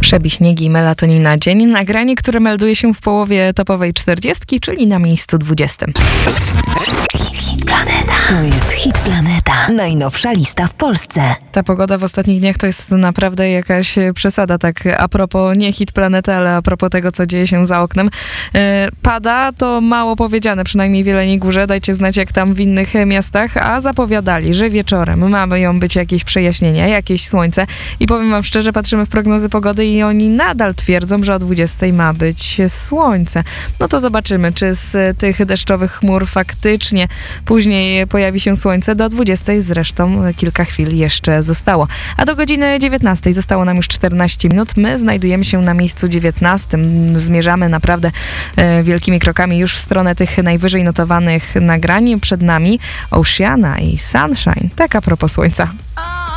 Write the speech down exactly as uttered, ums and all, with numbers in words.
Przebi śniegi i melatonina dzień. Nagranie, które melduje się w połowie topowej czterdziestki, czyli na miejscu dwudziestym. Hit Planeta. To jest Hit Planeta. Najnowsza lista w Polsce. Ta pogoda w ostatnich dniach to jest naprawdę jakaś przesada, tak a propos nie Hit Planety, ale a propos tego, co dzieje się za oknem. E, pada, to mało powiedziane, przynajmniej w Jeleniej Górze. Dajcie znać, jak tam w innych miastach, a zapowiadali, że wieczorem mają być jakieś przejaśnienia, jakieś słońce i powiem wam szczerze, patrzymy w prognozy pogody i oni nadal twierdzą, że o dwudziestej ma być słońce. No to zobaczymy, czy z tych deszczowych chmur faktycznie później pojawi się słońce. Do dwudziestej zresztą kilka chwil jeszcze zostało. A do godziny dziewiętnastej zostało nam już czternaście minut. My znajdujemy się na miejscu dziewiętnastym. Zmierzamy naprawdę e, wielkimi krokami już w stronę tych najwyżej notowanych nagrań. Przed nami Oceana i Sunshine. Tak a propos słońca.